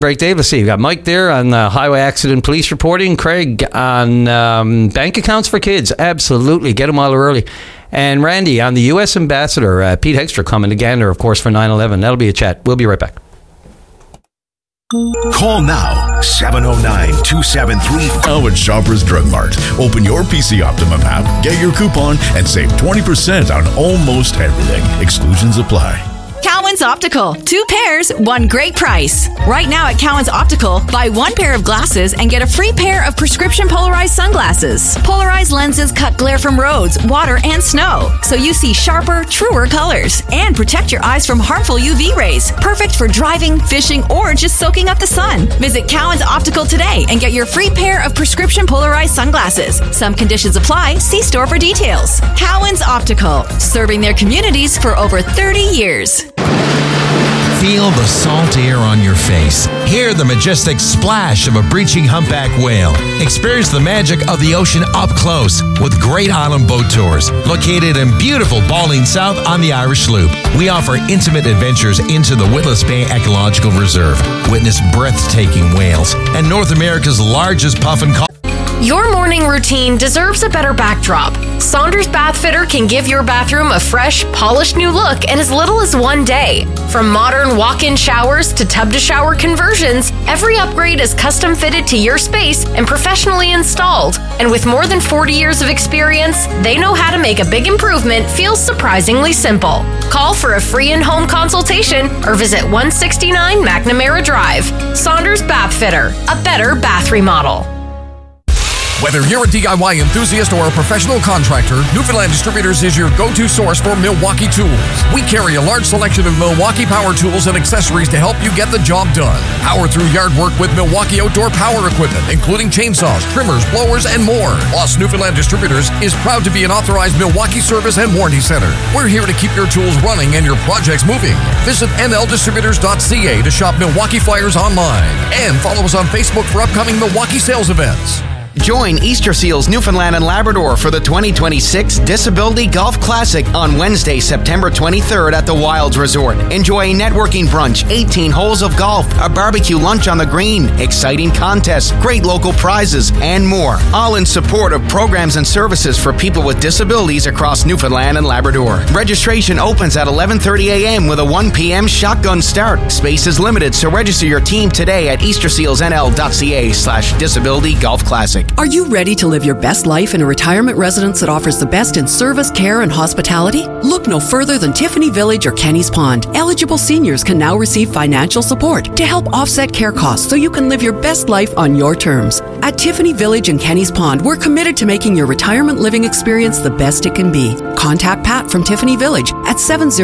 Great, Dave. Let's see. We've got Mike there on highway accident police reporting. Craig on bank accounts for kids. Absolutely. Get them while they're early. And Randy on the U.S. Ambassador, Pete Hegster, coming to Gander, of course, for 9/11. That'll be a chat. We'll be right back. Call now, 709-273. Now at Shoppers Drug Mart. Open your PC Optimum app, get your coupon, and save 20% on almost everything. Exclusions apply. Cowan's Optical. 2 pairs, 1 great price. Right now at Cowan's Optical, buy 1 pair of glasses and get a free pair of prescription polarized sunglasses. Polarized lenses cut glare from roads, water, and snow, so you see sharper, truer colors. And protect your eyes from harmful UV rays. Perfect for driving, fishing, or just soaking up the sun. Visit Cowan's Optical today and get your free pair of prescription polarized sunglasses. Some conditions apply. See store for details. Cowan's Optical, serving their communities for over 30 years. Feel the salt air on your face. Hear the majestic splash of a breaching humpback whale. Experience the magic of the ocean up close with great island boat tours located in beautiful Balling South on the Irish Loop. We offer intimate adventures into the Witless Bay Ecological Reserve. Witness breathtaking whales and North America's largest puffin cod. Your morning routine deserves a better backdrop. Saunders Bath Fitter can give your bathroom a fresh, polished new look in as little as 1 day. From modern walk-in showers to tub-to-shower conversions, every upgrade is custom fitted to your space and professionally installed. And with more than 40 years of experience, they know how to make a big improvement feel surprisingly simple. Call for a free in-home consultation or visit 169 McNamara Drive. Saunders Bath Fitter, a better bath remodel. Whether you're a DIY enthusiast or a professional contractor, Newfoundland Distributors is your go-to source for Milwaukee tools. We carry a large selection of Milwaukee power tools and accessories to help you get the job done. Power through yard work with Milwaukee outdoor power equipment, including chainsaws, trimmers, blowers, and more. Plus, Newfoundland Distributors is proud to be an authorized Milwaukee service and warranty center. We're here to keep your tools running and your projects moving. Visit nldistributors.ca to shop Milwaukee flyers online. And follow us on Facebook for upcoming Milwaukee sales events. Join Easter Seals Newfoundland and Labrador for the 2026 Disability Golf Classic on Wednesday, September 23rd at the Wilds Resort. Enjoy a networking brunch, 18 holes of golf, a barbecue lunch on the green, exciting contests, great local prizes, and more. All in support of programs and services for people with disabilities across Newfoundland and Labrador. Registration opens at 11:30 a.m. with a 1 p.m. shotgun start. Space is limited, so register your team today at eastersealsnl.ca/disability golf classic. Are you ready to live your best life in a retirement residence that offers the best in service, care, and hospitality? Look no further than Tiffany Village or Kenny's Pond. Eligible seniors can now receive financial support to help offset care costs so you can live your best life on your terms. At Tiffany Village and Kenny's Pond, we're committed to making your retirement living experience the best it can be. Contact Pat from Tiffany Village at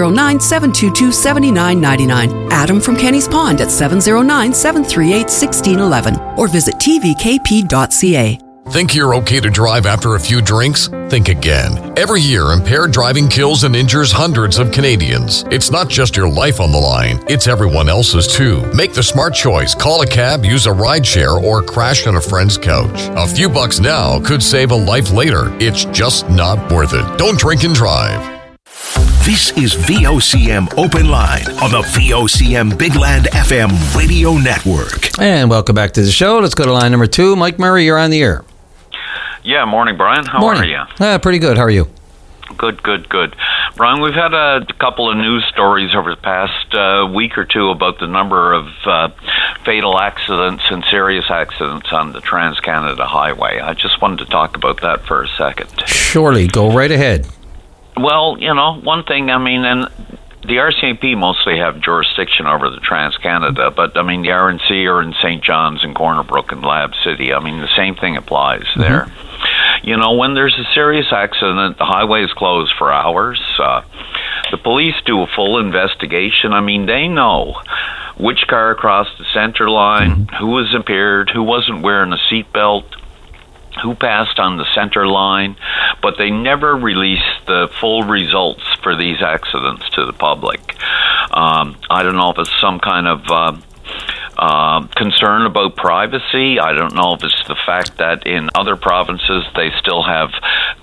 709-722-7999. Adam from Kenny's Pond at 709-738-1611 or visit tvkp.ca. Think you're okay to drive after a few drinks? Think again. Every year, impaired driving kills and injures hundreds of Canadians. It's not just your life on the line, it's everyone else's too. Make the smart choice. Call a cab, use a rideshare, or crash on a friend's couch. A few bucks now could save a life later. It's just not worth it. Don't drink and drive. This is VOCM Open Line on the VOCM Bigland FM radio network. And welcome back to the show. Let's go to line number 2. Mike Murray, you're on the air. Yeah, morning, Brian. How are you? Pretty good. How are you? Good. Brian, we've had a couple of news stories over the past week or two about the number of fatal accidents and serious accidents on the Trans-Canada Highway. I just wanted to talk about that for a second. Surely. Go right ahead. Well, one thing, and the RCMP mostly have jurisdiction over the Trans-Canada, but, the RNC are in St. John's and Corner Brook and Lab City. The same thing applies there. When there's a serious accident, the highway is closed for hours. The police do a full investigation. They know which car crossed the center line, who was impaired, who wasn't wearing a seatbelt, who passed on the center line, but they never release the full results for these accidents to the public. I don't know if it's some kind of concern about privacy. I don't know if it's the fact that in other provinces they still have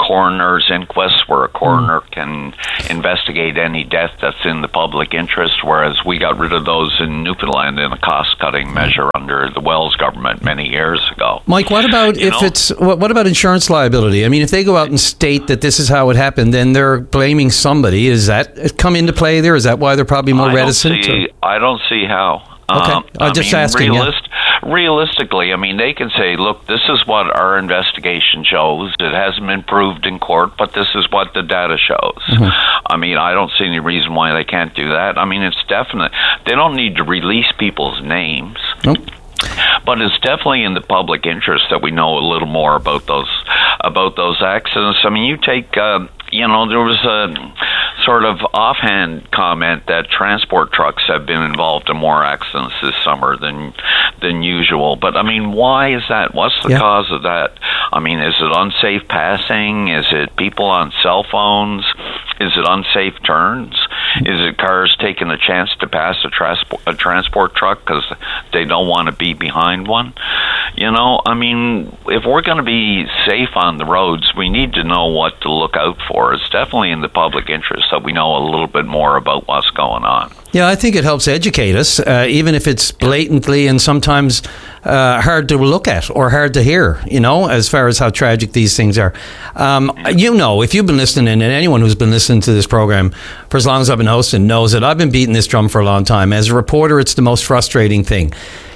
coroner's inquests where a coroner can investigate any death that's in the public interest, whereas we got rid of those in Newfoundland in a cost-cutting measure under the Wells government many years ago. Mike, what about what about insurance liability? I mean, if they go out and state that this is how it happened, then they're blaming somebody. Does that come into play there? Is that why they're probably more reticent? I don't see how. Okay, asking. Realistically, I mean, they can say, look, this is what our investigation shows. It hasn't been proved in court, but this is what the data shows. I mean, I don't see any reason why they can't do that. I mean, it's definite. They don't need to release people's names. Nope. But it's definitely in the public interest that we know a little more about those accidents. I mean, you take, there was a sort of offhand comment that transport trucks have been involved in more accidents this summer than usual. But I mean, why is that? What's the cause of that? I mean, is it unsafe passing? Is it people on cell phones? Is it unsafe turns? Is it cars taking a chance to pass a transport truck because they don't want to be behind one? I mean, if we're going to be safe on the roads, we need to know what to look out for. It's definitely in the public interest that we know a little bit more about what's going on. Yeah, I think it helps educate us, even if it's blatantly and sometimes hard to look at or hard to hear, as far as how tragic these things are. If you've been listening, and anyone who's been listening to this program for as long as I've been hosting knows that I've been beating this drum for a long time. As a reporter, it's the most frustrating thing.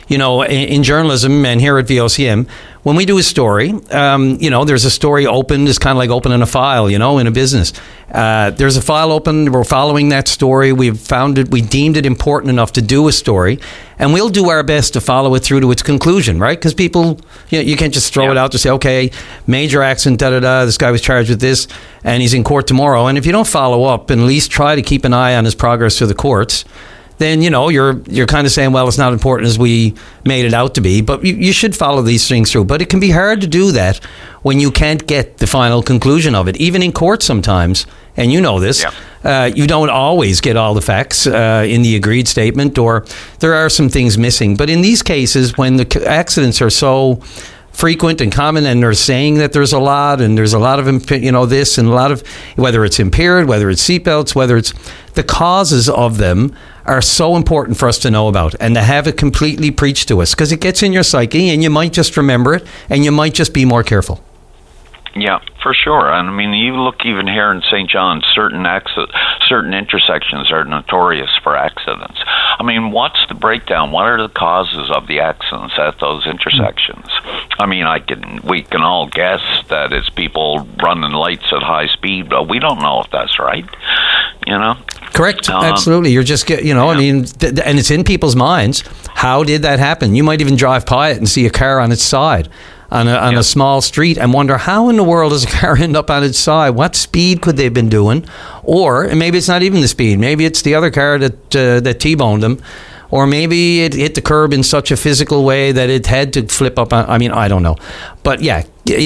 In journalism and here at VOCM, when we do a story, there's a story opened. It's kind of like opening a file, in a business. There's a file open. We're following that story. We deemed it important enough to do a story, and we'll do our best to follow it through to its conclusion, right? Because people, you can't just throw it out to say, okay, major accident, this guy was charged with this, and he's in court tomorrow. And if you don't follow up and at least try to keep an eye on his progress through the courts, then, you're kind of saying, well, it's not important as we made it out to be. But you should follow these things through. But it can be hard to do that when you can't get the final conclusion of it, even in court sometimes. And you know this. You don't always get all the facts in the agreed statement, or there are some things missing. But in these cases, when the accidents are so frequent and common, and they're saying that there's a lot, and there's a lot of, this, and a lot of, whether it's impaired, whether it's seatbelts, whether it's the causes of them, are so important for us to know about and to have it completely preached to us, because it gets in your psyche and you might just remember it and you might just be more careful. Yeah, for sure. And I mean, you look even here in St. John's, certain intersections are notorious for accidents. I mean, what's the breakdown? What are the causes of the accidents at those intersections? I mean, we can all guess that it's people running lights at high speed, but we don't know if that's right. Correct. Absolutely. You're just, I mean, and it's in people's minds. How did that happen? You might even drive by it and see a car on its side on a small street and wonder, how in the world does a car end up on its side? What speed could they have been doing? Or maybe it's not even the speed. Maybe it's the other car that T-boned them. Or maybe it hit the curb in such a physical way that it had to flip up. I mean, I don't know. But yeah,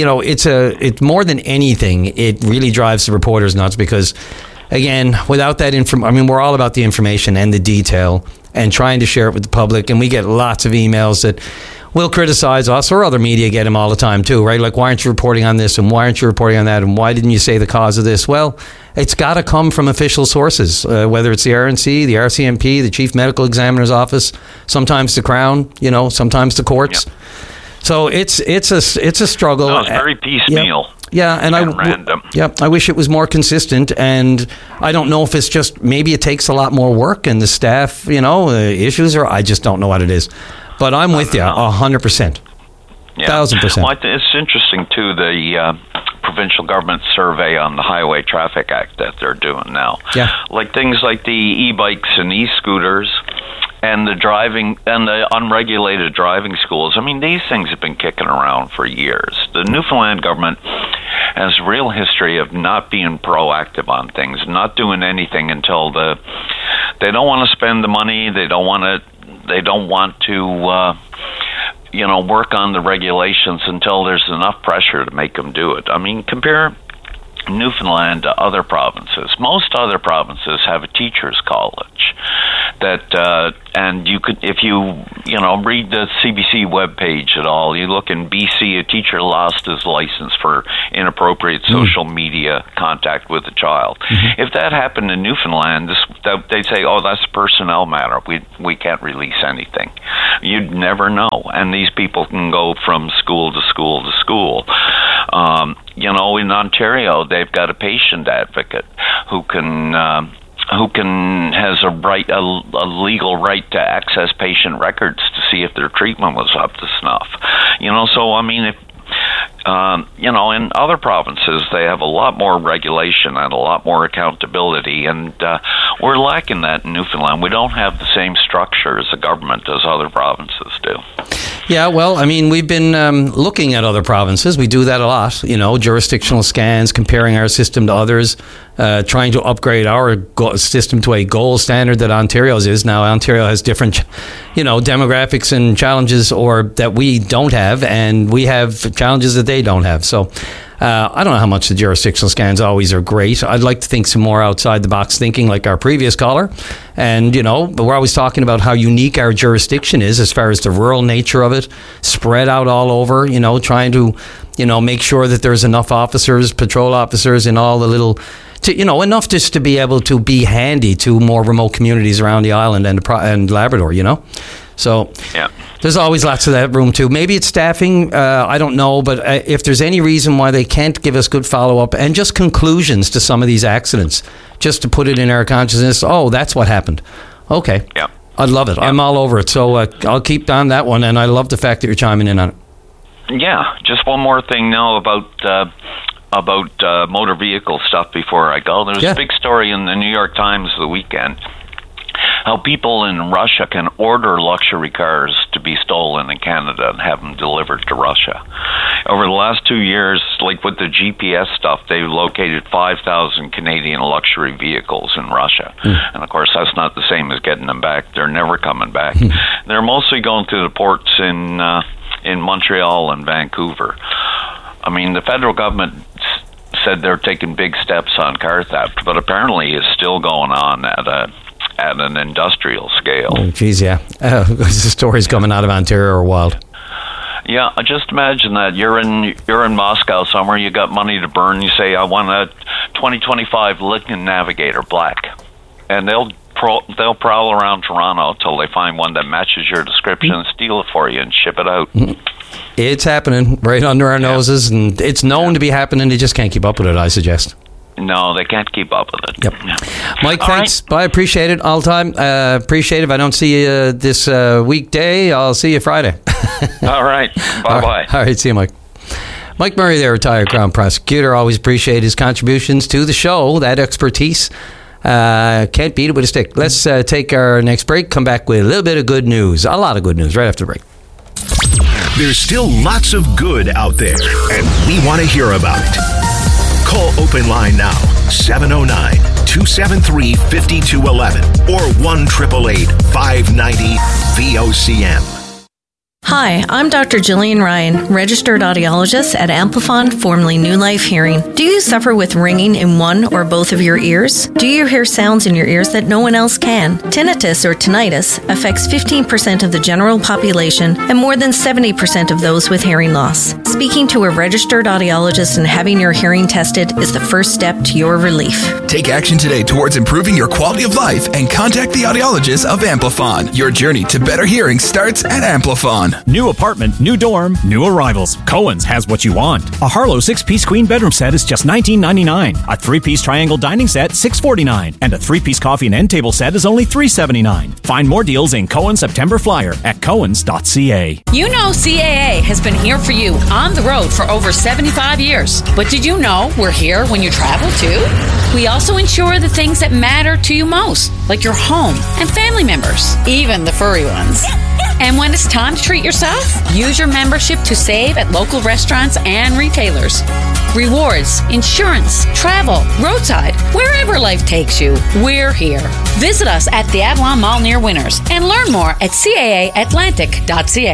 it's more than anything, it really drives the reporters nuts, because again, without that we're all about the information and the detail and trying to share it with the public. And we get lots of emails that will criticize us, or other media get them all the time too, right? Like, why aren't you reporting on this, and why aren't you reporting on that, and why didn't you say the cause of this? Well, it's got to come from official sources, whether it's the RNC, the RCMP, the Chief Medical Examiner's Office, sometimes the Crown, sometimes the courts. Yep. So it's a struggle. No, it's very piecemeal. Yeah, and random. I wish it was more consistent, and I don't know if it's just, maybe it takes a lot more work and the staff, issues, or I just don't know what it is. But I'm with you 100%. Yeah. 1,000%. Well, it's interesting too, the provincial government survey on the Highway Traffic Act that they're doing now. Yeah. Like things like the e-bikes and e-scooters and the unregulated driving schools. I mean, these things have been kicking around for years. The Newfoundland government has a real history of not being proactive on things, not doing anything until they don't want to spend the money, they don't want to work on the regulations until there's enough pressure to make them do it. I mean, compare Newfoundland to other provinces. Most other provinces have a teachers' college. much that, and you could, if you read the CBC webpage at all, you look in BC, a teacher lost his license for inappropriate social media contact with a child. If that happened in Newfoundland, they'd say, oh, that's a personnel matter. We can't release anything. You'd never know. And these people can go from school to school to school. In Ontario, they've got a patient advocate who has a legal right to access patient records to see if their treatment was up to snuff. So I mean, if in other provinces they have a lot more regulation and a lot more accountability, and we're lacking that in Newfoundland. We don't have the same structure as the government as other provinces do. Yeah, well, I mean, we've been looking at other provinces. We do that a lot, jurisdictional scans, comparing our system to others, trying to upgrade our system to a gold standard that Ontario's is. Now, Ontario has different, demographics and challenges that we don't have, and we have challenges that they don't have. So I don't know how much the jurisdictional scans always are great. I'd like to think some more outside the box thinking like our previous caller. And, but we're always talking about how unique our jurisdiction is as far as the rural nature of it, spread out all over, trying to, make sure that there's enough officers, patrol officers in all the little, enough just to be able to be handy to more remote communities around the island and Labrador, So yeah. There's always lots of that room too. Maybe it's staffing, I don't know, but if there's any reason why they can't give us good follow-up and just conclusions to some of these accidents, just to put it in our consciousness, oh, that's what happened. Okay. Yeah. I'd love it. Yeah. I'm all over it. So I'll keep on that one, and I love the fact that you're chiming in on it. Yeah. Just one more thing now about motor vehicle stuff before I go. There's a big story in the New York Times the weekend. How people in Russia can order luxury cars to be stolen in Canada and have them delivered to Russia. Over the last 2 years, like with the GPS stuff, they located 5,000 Canadian luxury vehicles in Russia. And of course, that's not the same as getting them back. They're never coming back. They're mostly going through the ports in Montreal and Vancouver. I mean, the federal government said they're taking big steps on car theft, but apparently it's still going on at an industrial scale. Oh, geez, yeah. The stories coming out of Ontario are wild. Yeah, just imagine that you're in Moscow somewhere, you got money to burn, you say, I want a 2025 Lincoln Navigator black, and they'll prowl around Toronto till they find one that matches your description and steal it for you and ship it out. It's happening right under our noses, and it's known to be happening. They just can't keep up with it, I suggest. No, they can't keep up with it. Yep. Yeah. Mike, thanks. Right. Bye. Appreciate it all the time. Appreciate it. If I don't see you this weekday, I'll see you Friday. All right. Bye-bye. All right. See you, Mike. Mike Murray, there, retired Crown Prosecutor. Always appreciate his contributions to the show, that expertise. Can't beat it with a stick. Let's take our next break, come back with a little bit of good news. A lot of good news right after the break. There's still lots of good out there, and we want to hear about it. Call Open Line now, 709-273-5211 or 1-888-590-VOCM. Hi, I'm Dr. Jillian Ryan, registered audiologist at Amplifon, formerly New Life Hearing. Do you suffer with ringing in one or both of your ears? Do you hear sounds in your ears that no one else can? Tinnitus or tinnitus affects 15% of the general population and more than 70% of those with hearing loss. Speaking to a registered audiologist and having your hearing tested is the first step to your relief. Take action today towards improving your quality of life and contact the audiologist of Amplifon. Your journey to better hearing starts at Amplifon. New apartment, new dorm, new arrivals. Cohen's has what you want. A Harlow 6-piece queen bedroom set is just $19.99. A 3-piece triangle dining set, $6.49. And a 3-piece coffee and end table set is only $3.79. Find more deals in Cohen's September Flyer at cohens.ca. You know CAA has been here for you on the road for over 75 years. But did you know we're here when you travel too? We also insure the things that matter to you most, like your home and family members, even the furry ones. And when it's time to treat yourself, use your membership to save at local restaurants and retailers. Rewards, insurance, travel, roadside, wherever life takes you, we're here. Visit us at the Avalon Mall near Winners and learn more at caaatlantic.ca.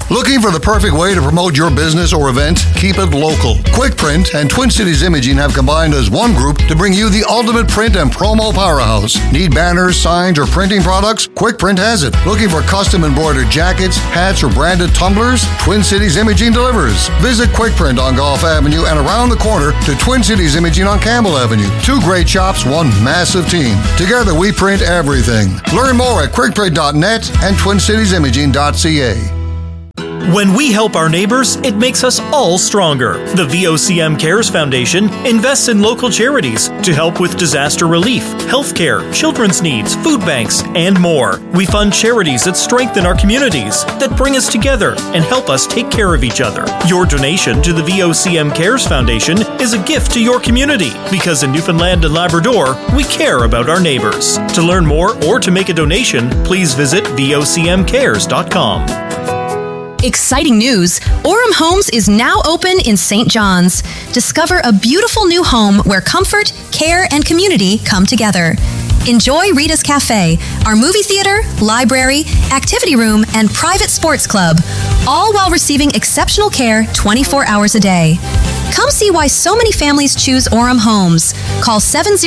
Looking for the perfect way to promote your business or event? Keep it local. QuickPrint and Twin Cities Imaging have combined as one group to bring you the ultimate print and promo powerhouse. Need banners, signs, or printing products? QuickPrint has it. Looking for custom embroidered jackets, hats, or branded tumblers? Twin Cities Imaging delivers. Visit QuickPrint on Gulf Avenue and around the corner to Twin Cities Imaging on Campbell Avenue. 2 great shops, one massive team. Together we print everything. Learn more at quickprint.net and twincitiesimaging.ca. When we help our neighbors, it makes us all stronger. The VOCM Cares Foundation invests in local charities to help with disaster relief, healthcare, children's needs, food banks, and more. We fund charities that strengthen our communities, that bring us together and help us take care of each other. Your donation to the VOCM Cares Foundation is a gift to your community, because in Newfoundland and Labrador, we care about our neighbors. To learn more or to make a donation, please visit vocmcares.com. Exciting news! Orem Homes is now open in St. John's. Discover a beautiful new home where comfort, care, and community come together. Enjoy Rita's Cafe, our movie theater, library, activity room, and private sports club, all while receiving exceptional care 24 hours a day. Come see why so many families choose Orem Homes. Call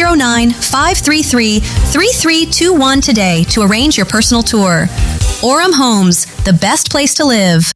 709-533-3321 today to arrange your personal tour. Orem Homes, the best place to live.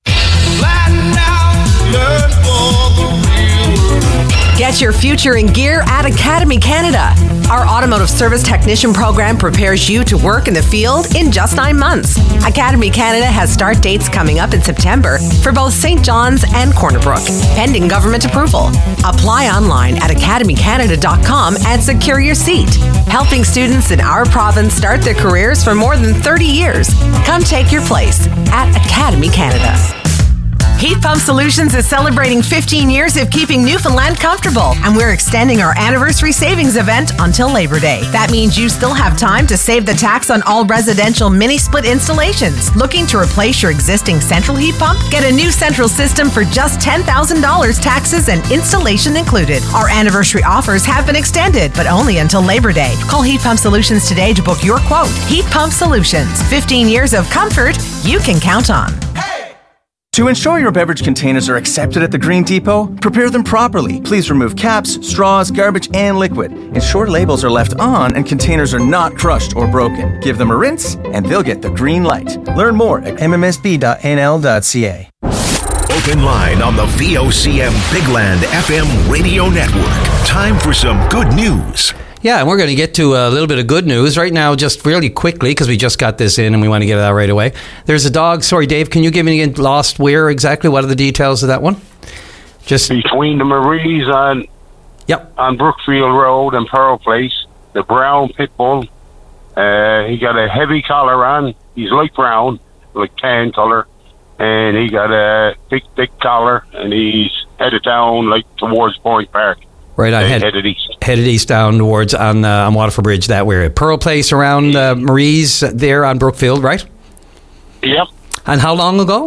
Get your future in gear at Academy Canada. Our automotive service technician program prepares you to work in the field in just 9 months. Academy Canada has start dates coming up in September for both St. John's and Corner Brook, pending government approval. Apply online at academycanada.com and secure your seat. Helping students in our province start their careers for more than 30 years. Come take your place at Academy Canada. Heat Pump Solutions is celebrating 15 years of keeping Newfoundland comfortable, and we're extending our anniversary savings event until Labor Day. That means you still have time to save the tax on all residential mini-split installations. Looking to replace your existing central heat pump? Get a new central system for just $10,000, taxes and installation included. Our anniversary offers have been extended, but only until Labor Day. Call Heat Pump Solutions today to book your quote. Heat Pump Solutions, 15 years of comfort you can count on. To ensure your beverage containers are accepted at the Green Depot, prepare them properly. Please remove caps, straws, garbage, and liquid. Ensure labels are left on and containers are not crushed or broken. Give them a rinse, and they'll get the green light. Learn more at mmsb.nl.ca. Open line on the VOCM Bigland FM radio network. Time for some good news. Yeah, and we're going to get to a little bit of good news right now, just really quickly, because we just got this in and we want to get it out right away. There's a dog. Sorry, Dave, can you give me again, lost where exactly? What are the details of that one? Just between the Maries on Brookfield Road and Pearl Place, the brown pit bull. He got a heavy collar on. He's light brown, like tan color, and he got a big, thick collar, and he's headed down like towards Point Park. Right on, headed east down towards on Waterford Bridge that way. Pearl Place around Marie's there on Brookfield, right? Yep. And how long ago?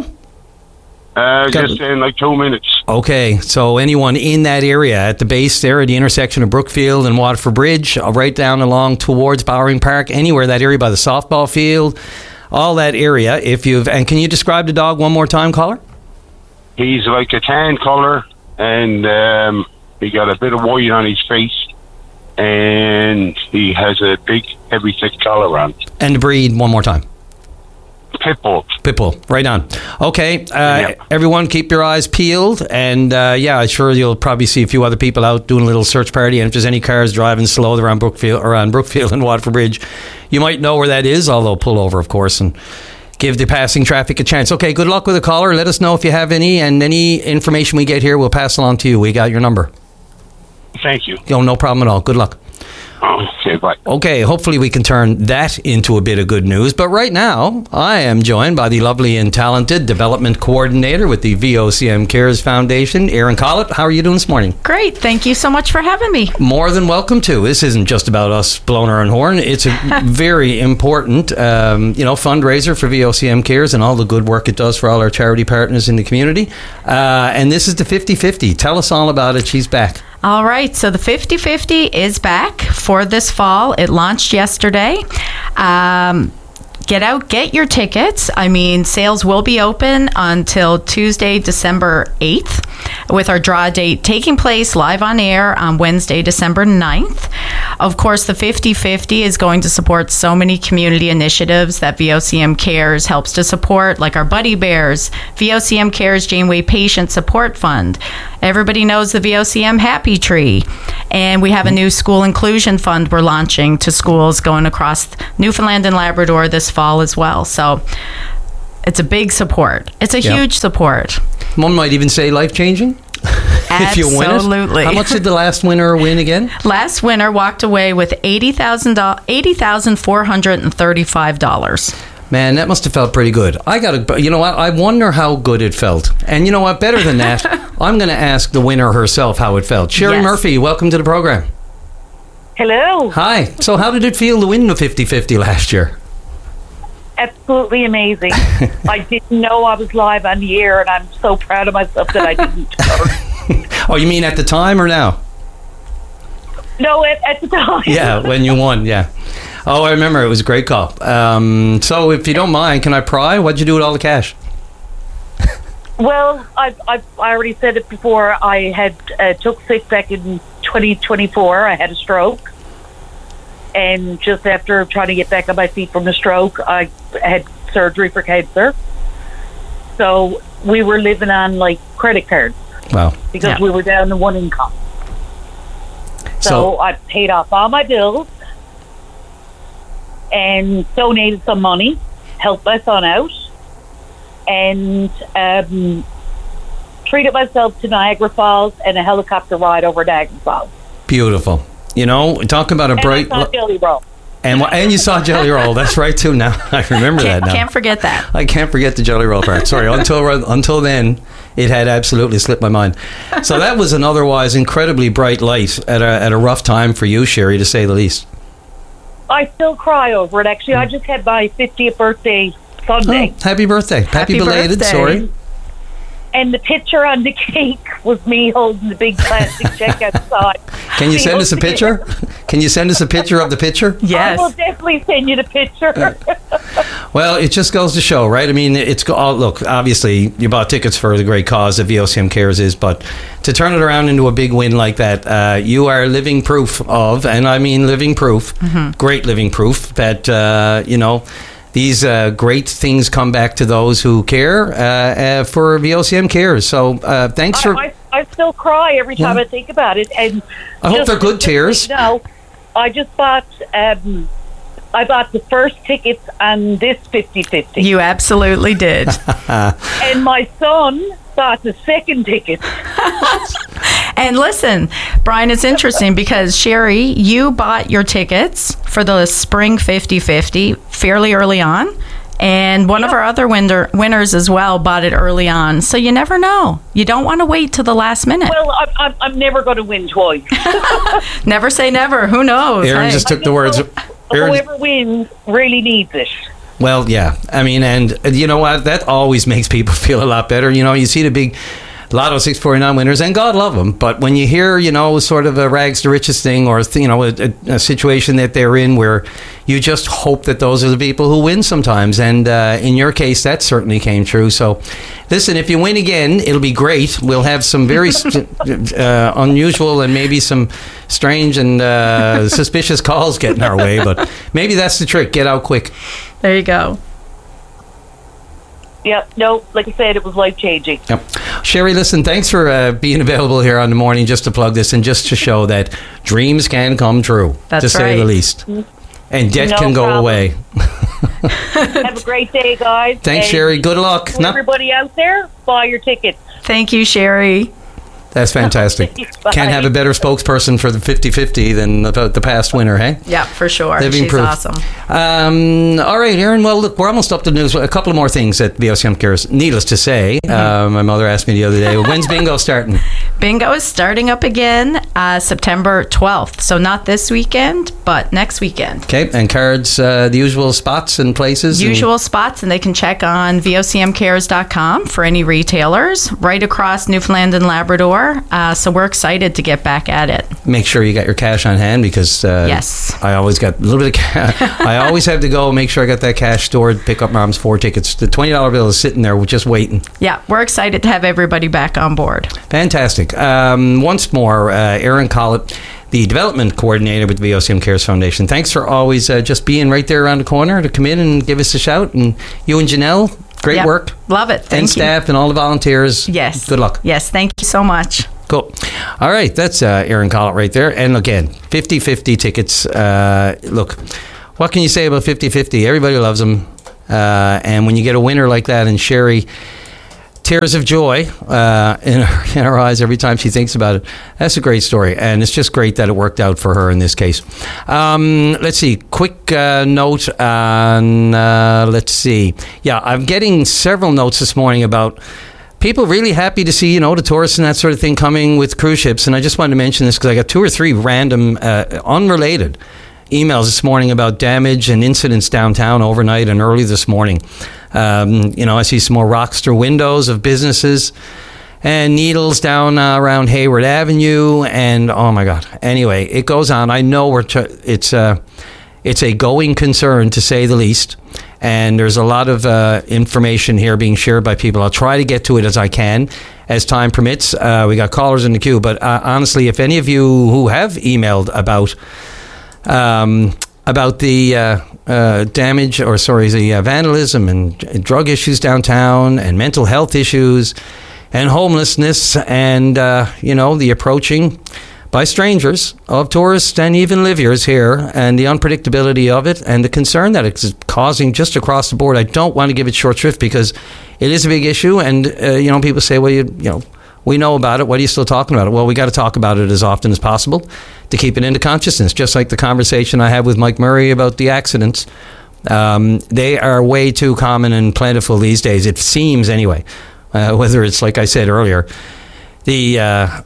Just in like 2 minutes. Okay, so anyone in that area at the base there at the intersection of Brookfield and Waterford Bridge, right down along towards Bowering Park, anywhere that area by the softball field, all that area. And can you describe the dog one more time, caller? He's like a tan color, and he got a bit of white on his face, and he has a big, heavy, thick collar on. And the breed, one more time. Pitbull. Pitbull, right on. Okay, everyone keep your eyes peeled, and I'm sure you'll probably see a few other people out doing a little search party, and if there's any cars driving slow around Brookfield and Waterford Bridge, you might know where that is, although pull over, of course, and give the passing traffic a chance. Okay, good luck with the caller. Let us know if you have any, and any information we get here, we'll pass along to you. We got your number. Thank you. No problem at all. Good luck. Okay, bye. Okay, hopefully we can turn that into a bit of good news. But right now, I am joined by the lovely and talented development coordinator with the VOCM Cares Foundation, Erin Collett. How are you doing this morning? Great. Thank you so much for having me. More than welcome to. This isn't just about us blowing our own horn. It's a very important, fundraiser for VOCM Cares and all the good work it does for all our charity partners in the community. And this is the 50/50. Tell us all about it. She's back. All right, so the 50/50 is back for this fall. It launched yesterday. get out, get your tickets. I mean, sales will be open until Tuesday, December 8th, with our draw date taking place live on air on Wednesday, December 9th. Of course, the 50/50 is going to support so many community initiatives that VOCM Cares helps to support, like our Buddy Bears, VOCM Cares Janeway Patient Support Fund. Everybody knows the VOCM Happy Tree. And we have a new school inclusion fund we're launching to schools going across Newfoundland and Labrador this fall as well. So it's a big support. It's a huge support. One might even say life-changing. If you win it. Absolutely. How much did the last winner win again? Last winner walked away with $80,435. Man, that must have felt pretty good. You know what? I wonder how good it felt. And you know what? Better than that, I'm going to ask the winner herself how it felt. Sherry Murphy, welcome to the program. Hello. Hi. So how did it feel to win the 50/50 last year? Absolutely amazing. I didn't know I was live on the air, and I'm so proud of myself that I didn't. Oh, you mean at the time or now? No, at the time. Yeah, when you won, yeah. Oh, I remember. It was a great call. So if you don't mind, can I pry? What'd you do with all the cash? Well, I already said it before. I had took sick back in 2024. I had a stroke. And just after trying to get back on my feet from the stroke, I had surgery for cancer. So we were living on, like, credit cards. Wow. Because we were down to one income. So I paid off all my bills and donated some money, helped my son out, and treated myself to Niagara Falls and a helicopter ride over Niagara Falls. Beautiful. You know, talk about a bright... And I saw Jelly Roll. And you saw Jelly Roll. That's right, too. Now I remember that now. Can't forget that. I can't forget the Jelly Roll part. Sorry, until then, it had absolutely slipped my mind. So that was an otherwise incredibly bright light at a rough time for you, Sherry, to say the least. I still cry over it, actually. I just had my 50th birthday Sunday. Oh, happy birthday. Happy belated, birthday. sorry. And the picture on the cake was me holding the big plastic check outside. Can you send us a picture? Can you send us a picture of the picture? Yes. I will definitely send you the picture. Well, it just goes to show, right? I mean, look, obviously, you bought tickets for the great cause that VOCM Cares is, but to turn it around into a big win like that, you are living proof of, and I mean living proof, great living proof, that, these great things come back to those who care for VOCM Cares. So thanks for... I still cry every time I think about it. And I hope they're good tears. No, I just bought... I bought the first tickets on this 50/50. You absolutely did. And my son bought the second ticket. And listen, Brian, it's interesting because, Sherry, you bought your tickets for the spring 50/50 fairly early on. And one of our other winners as well bought it early on. So you never know. You don't want to wait till the last minute. Well, I'm never going to win twice. Never say never. Who knows? Aaron just took the words... Whoever wins really needs it. Well, yeah. I mean, and you know what? That always makes people feel a lot better. You know, you see the big Lotto 649 winners, and God love them. But when you hear, sort of a rags to riches thing, or, a situation that they're in where you just hope that those are the people who win sometimes. And in your case, that certainly came true. So, listen, if you win again, it'll be great. We'll have some very unusual and maybe some strange and suspicious calls getting our way. But maybe that's the trick. Get out quick. There you go. Yep. No, like I said, it was life-changing. Yep. Sherry, listen, thanks for being available here on the morning just to plug this and just to show that dreams can come true, to say the least. And debt can go away. Have a great day, guys. Thanks, Sherry. Good luck. To everybody out there, buy your tickets. Thank you, Sherry. That's fantastic. Can't have a better spokesperson for the 50/50 than the past winner, hey? Yeah, for sure. Living She's proof. awesome. All right, Aaron. Well, look, we're almost up to the news. A couple of more things at VOCM Cares. Needless to say, my mother asked me the other day, when's bingo starting? Bingo is starting up again September 12th. So not this weekend, but next weekend. Okay, and cards, the usual spots and places? Usual spots, and they can check on VOCMcares.com for any retailers right across Newfoundland and Labrador. are. So we're excited to get back at it. Make sure you got your cash on hand because yes, I always got a little bit of cash. I always have to go make sure I got that cash stored, pick up Mom's 4 tickets. The $20 bill is sitting there just waiting. Yeah, we're excited to have everybody back on board. Fantastic. Once more, Erin Collett, the development coordinator with the VOCM Cares Foundation. Thanks for always just being right there around the corner to come in and give us a shout. And you and Janelle, great work. Love it. Thank and staff you. and all the volunteers. Yes. Good luck. Yes, thank you so much. Cool. All right, that's Erin Collett right there. And again, 50-50 tickets. Look, what can you say about 50-50? Everybody loves them. And when you get a winner like that, and Sherry, tears of joy in her eyes every time she thinks about it. That's a great story, and it's just great that it worked out for her in this case. Let's see. Quick note on, let's see. Yeah, I'm getting several notes this morning about people really happy to see, the tourists and that sort of thing coming with cruise ships, and I just wanted to mention this because I got 2 or 3 random, unrelated emails this morning about damage and incidents downtown overnight and early this morning. I see some more rocks through windows of businesses and needles down around Hayward Avenue, and oh my God. Anyway, it goes on. I know it's a going concern, to say the least, and there's a lot of information here being shared by people. I'll try to get to it as I can, as time permits. We got callers in the queue, but honestly, if any of you who have emailed about the damage, the vandalism and drug issues downtown and mental health issues and homelessness and, the approaching by strangers of tourists and even liviers here and the unpredictability of it and the concern that it's causing just across the board. I don't want to give it short shrift because it is a big issue and, people say, well, we know about it. What are you still talking about it? Well, we got to talk about it as often as possible to keep it into consciousness. Just like the conversation I had with Mike Murray about the accidents. They are way too common and plentiful these days. It seems anyway. Whether it's, like I said earlier, the,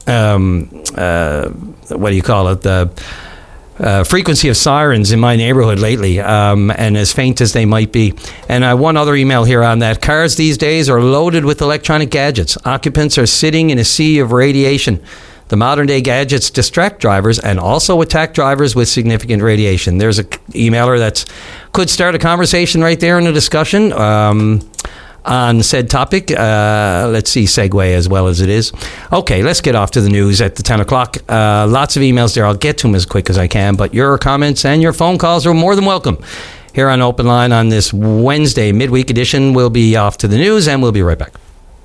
the frequency of sirens in my neighborhood lately, and as faint as they might be. And one other email here on that. Cars these days are loaded with electronic gadgets. Occupants are sitting in a sea of radiation. The modern-day gadgets distract drivers and also attack drivers with significant radiation. There's an emailer that could start a conversation right there in a discussion on said topic. Let's see, segue as well as it is. Okay, let's get off to the news at the 10 o'clock. Lots of emails there. I'll get to them as quick as I can, but your comments and your phone calls are more than welcome here on Open Line on this Wednesday midweek edition. We'll be off to the news, and we'll be right back.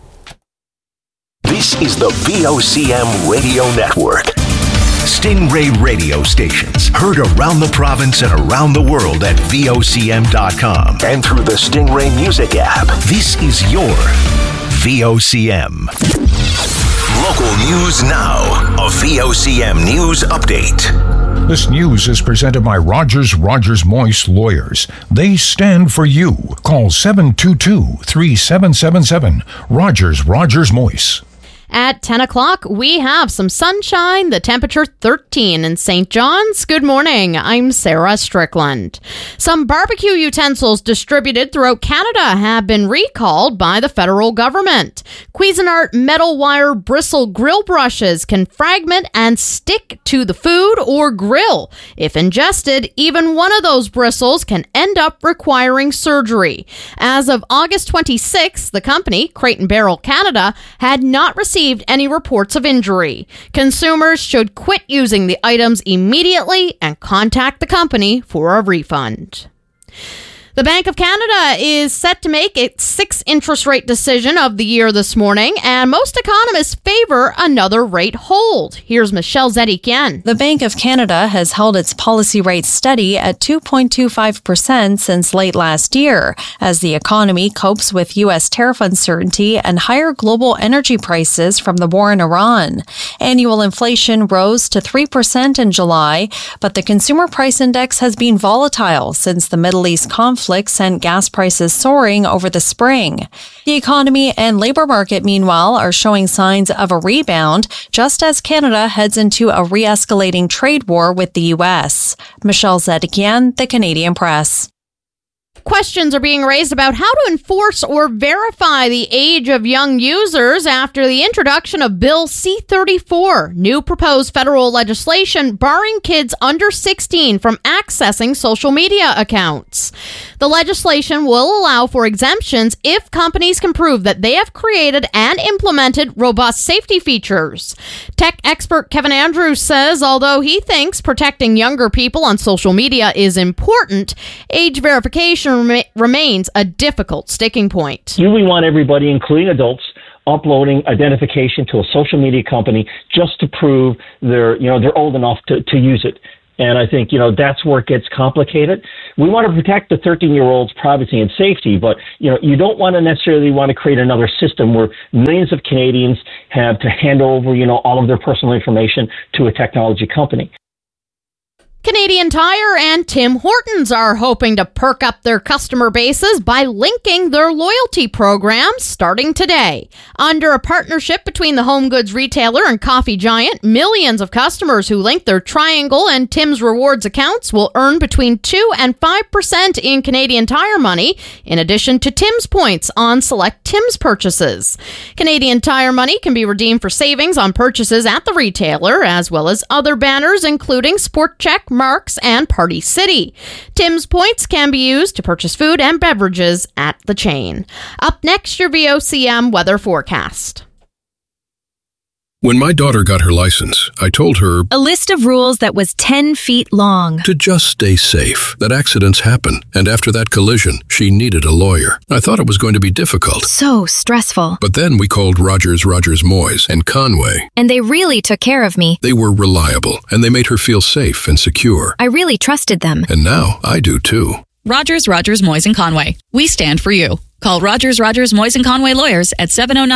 This is the VOCM Radio Network. Stingray radio stations heard around the province and around the world at VOCM.com and through the Stingray Music app. This is your VOCM. Local news now. A VOCM news update. This news is presented by Rogers Moyse Lawyers. They stand for you. Call 722-3777. Rogers Moyse. At 10 o'clock, we have some sunshine, the temperature 13 in St. John's. Good morning, I'm Sarah Strickland. Some barbecue utensils distributed throughout Canada have been recalled by the federal government. Cuisinart metal wire bristle grill brushes can fragment and stick to the food or grill. If ingested, even one of those bristles can end up requiring surgery. As of August 26th, the company, Crate & Barrel Canada, had not received any reports of injury. Consumers should quit using the items immediately and contact the company for a refund. The Bank of Canada is set to make its 6th interest rate decision of the year this morning, and most economists favor another rate hold. Here's Michelle Zedikian. The Bank of Canada has held its policy rate steady at 2.25% since late last year, as the economy copes with U.S. tariff uncertainty and higher global energy prices from the war in Iran. Annual inflation rose to 3% in July, but the consumer price index has been volatile since the Middle East conflict sent gas prices soaring over the spring. The economy and labor market, meanwhile, are showing signs of a rebound, just as Canada heads into a re-escalating trade war with the U.S. Michelle Zedikian, The Canadian Press. questions are being raised about how to enforce or verify the age of young users after the introduction of Bill C-34, new proposed federal legislation barring kids under 16 from accessing social media accounts. The legislation will allow for exemptions if companies can prove that they have created and implemented robust safety features. Tech expert Kevin Andrews says although he thinks protecting younger people on social media is important, age verification remains a difficult sticking point. You really want everybody, including adults, uploading identification to a social media company just to prove they're old enough to use it. And I think, that's where it gets complicated. We want to protect the 13-year-old's privacy and safety, but, you don't want to necessarily want to create another system where millions of Canadians have to hand over, all of their personal information to a technology company. Canadian Tire and Tim Hortons are hoping to perk up their customer bases by linking their loyalty programs starting today. Under a partnership between the home goods retailer and coffee giant, millions of customers who link their Triangle and Tim's Rewards accounts will earn between 2 and 5% in Canadian Tire money, in addition to Tim's points on select Tim's purchases. Canadian Tire money can be redeemed for savings on purchases at the retailer, as well as other banners including Sport Check, Marks, and Party City. Tim's points can be used to purchase food and beverages at the chain. Up next, your VOCM weather forecast. When my daughter got her license, I told her a list of rules that was 10 feet long. To just stay safe, that accidents happen, and after that collision, she needed a lawyer. I thought it was going to be difficult. So stressful. But then we called Rogers Moyes and Conway. And they really took care of me. They were reliable, and they made her feel safe and secure. I really trusted them. And now I do too. Rogers, Moyes and Conway. We stand for you. Call Rogers, Moyes and Conway lawyers at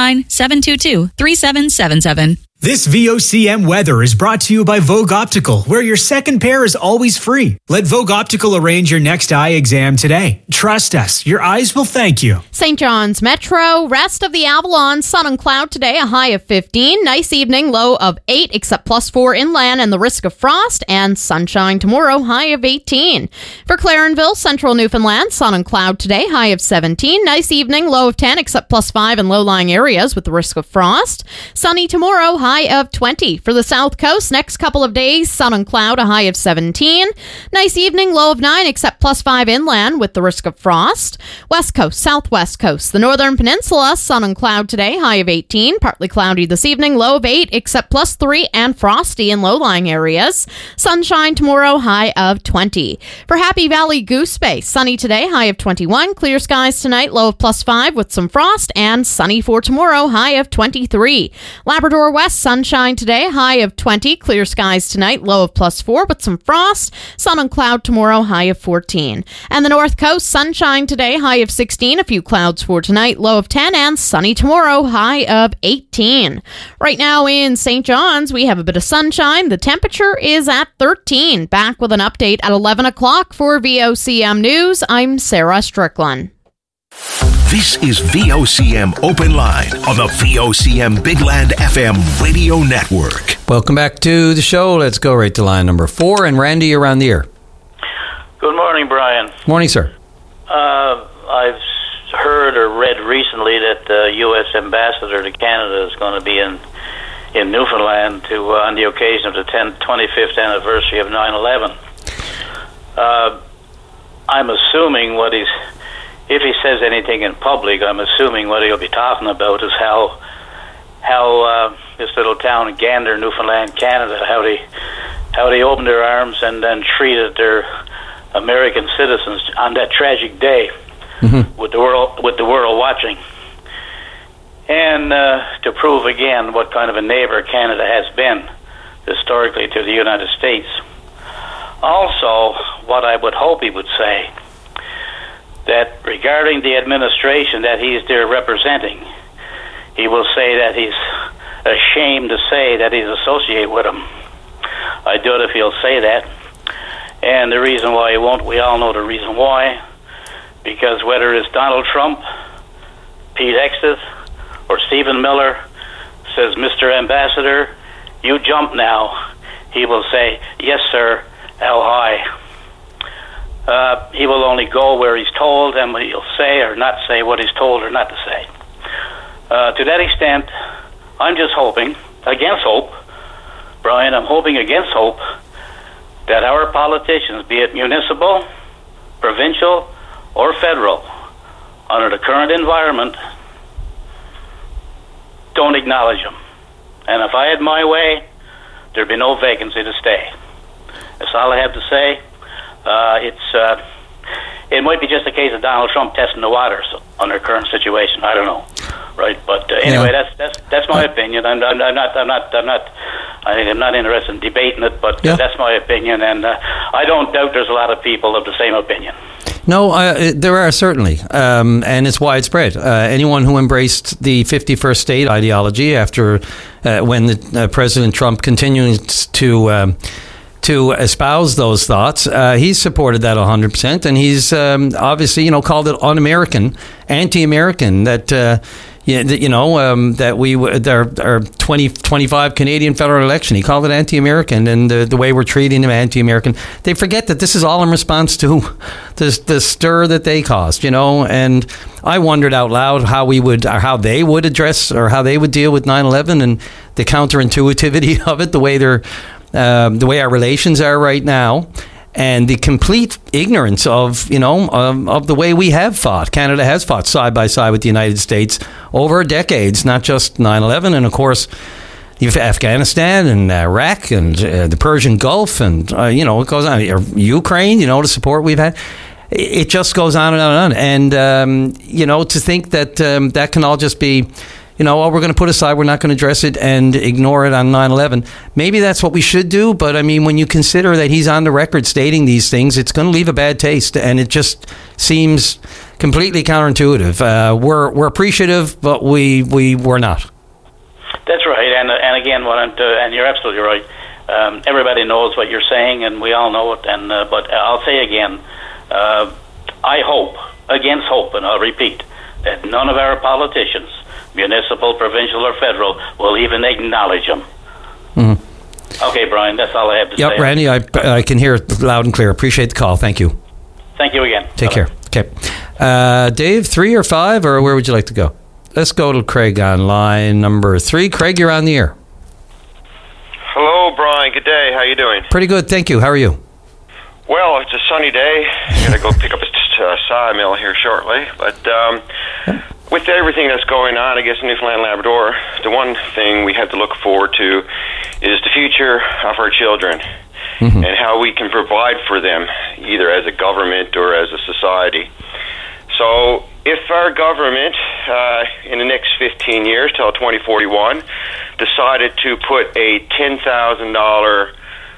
709-722-3777. This VOCM weather is brought to you by Vogue Optical, where your second pair is always free. Let Vogue Optical arrange your next eye exam today. Trust us, your eyes will thank you. St. John's Metro, rest of the Avalon, sun and cloud today, a high of 15. Nice evening, low of 8, except +4 inland and the risk of frost. And sunshine tomorrow, high of 18. For Clarenville, central Newfoundland, sun and cloud today, high of 17. Nice evening, low of 10, except +5 in low-lying areas with the risk of frost. Sunny tomorrow, high of 20. For the South Coast, next couple of days, sun and cloud, a high of 17. Nice evening, low of 9, except +5 inland with the risk of frost. West Coast, Southwest Coast, the Northern Peninsula, sun and cloud today, high of 18. Partly cloudy this evening, low of 8, except +3 and frosty in low-lying areas. Sunshine tomorrow, high of 20. For Happy Valley Goose Bay, sunny today, high of 21. Clear skies tonight, low of +5 with some frost, and sunny for tomorrow, high of 23. Labrador West, sunshine today, high of 20. Clear skies tonight, low of +4 with some frost. Sun and cloud tomorrow, high of 14. And the North Coast, sunshine today, high of 16. A few clouds for tonight, low of 10. And sunny tomorrow, high of 18. Right now in St. John's, we have a bit of sunshine. The temperature is at 13. Back with an update at 11 o'clock for VOCM News. I'm Sarah Strickland. This is VOCM Open Line on the VOCM Big Land FM radio network. Welcome back to the show. Let's go right to line number 4. And Randy, you're on the air. Good morning, Brian. Morning, sir. I've heard or read recently that the U.S. ambassador to Canada is going to be in Newfoundland on the occasion of the 25th anniversary of 9/11. I'm assuming if he says anything in public, I'm assuming what he'll be talking about is how this little town in Gander, Newfoundland, Canada, how they opened their arms and then treated their American citizens on that tragic day, with the world watching, and to prove again what kind of a neighbor Canada has been historically to the United States. Also, what I would hope he would say, that regarding the administration that he's there representing, he will say that he's ashamed to say that he's associated with them. I doubt if he'll say that. And the reason why he won't, we all know the reason why. Because whether it's Donald Trump, Pete Hegseth, or Stephen Miller says, Mr. Ambassador, you jump now, he will say, yes, sir, how high? he will only go where he's told, and he'll say or not say what he's told or not to say. To that extent, I'm just hoping, against hope, Brian, I'm hoping against hope, that our politicians, be it municipal, provincial, or federal, under the current environment, don't acknowledge him. And if I had my way, there'd be no vacancy to stay. That's all I have to say. It might be just a case of Donald Trump testing the waters under current situation. I don't know, right? But anyway, that's my opinion. I'm not interested in debating it, but that's my opinion, and I don't doubt there's a lot of people of the same opinion. No, there are certainly, and it's widespread. Anyone who embraced the 51st state ideology after when President Trump continues to espouse those thoughts, he's supported that 100%, and he's obviously, called it un-American, anti-American. That our 2025 Canadian federal election, he called it anti-American, and the way we're treating him anti-American. They forget that this is all in response to the stir that they caused, And I wondered out loud how they would address or how they would deal with 9/11 and the counterintuitivity of it, the way our relations are right now, and the complete ignorance of the way we have fought. Canada has fought side by side with the United States over decades, not just 9/11, and of course Afghanistan and Iraq and the Persian Gulf, and it goes on. Ukraine, the support we've had. It just goes on and on and on. And to think that that can all just be, we're going to put aside, we're not going to address it and ignore it on 9/11. Maybe that's what we should do, but I mean, when you consider that he's on the record stating these things, it's going to leave a bad taste, and it just seems completely counterintuitive. We're appreciative, but we're not. That's right, and again, and you're absolutely right. Everybody knows what you're saying, and we all know it. And but I'll say again, I hope, against hope, and I'll repeat, that none of our politicians, municipal, provincial, or federal, will even acknowledge them. Mm-hmm. Okay, Brian, that's all I have to say. Yep, Randy, I can hear it loud and clear. Appreciate the call. Thank you. Thank you again. Take care. Okay. Dave, 3 or 5, or where would you like to go? Let's go to Craig on line number 3. Craig, you're on the air. Hello, Brian. Good day. How you doing? Pretty good, thank you. How are you? Well, it's a sunny day. I'm going to go pick up a sawmill here shortly. But with everything that's going on, I guess, in Newfoundland and Labrador, the one thing we have to look forward to is the future of our children, and how we can provide for them, either as a government or as a society. So if our government, in the next 15 years, till 2041, decided to put a $10,000